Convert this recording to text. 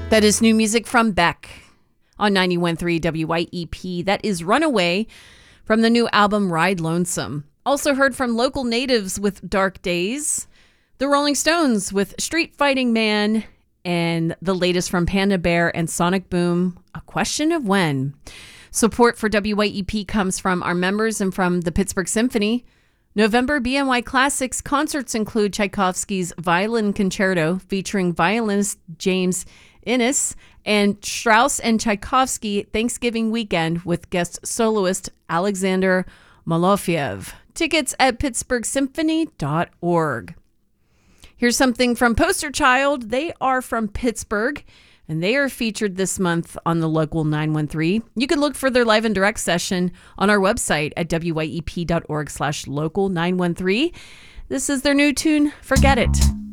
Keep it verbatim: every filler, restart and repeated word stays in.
That is new music from Beck on ninety-one point three W Y E P. That is Runaway from the new album Ride Lonesome. Also heard from local natives with Dark Days, the Rolling Stones with Street Fighting Man, and the latest from Panda Bear and Sonic Boom, A Question of When. Support for W Y E P comes from our members and from the Pittsburgh Symphony. November B N Y Classics concerts include Tchaikovsky's Violin Concerto featuring violinist James Innes and Strauss and Tchaikovsky Thanksgiving Weekend with guest soloist Alexander Malofiev. Tickets at pittsburgh symphony dot org. Here's something from Poster Child. They are from Pittsburgh, and they are featured this month on the local nine one three. You can look for their live and direct session on our website at W Y E P dot org slash local nine one three. This is their new tune, Forget It.